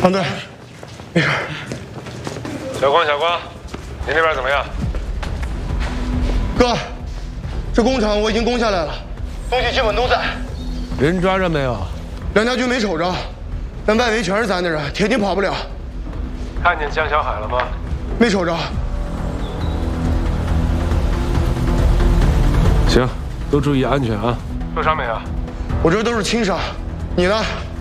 唐队，没事。 小光，您那边怎么样？ 哥，这工厂我已经攻下来了，东西基本都在。 人抓着没有？ 梁家军没瞅着，但外围全是咱的人，铁定跑不了。 看见江小海了吗？ 没瞅着。 行，都注意安全啊。 受伤没有？ 我这都是轻伤，你呢？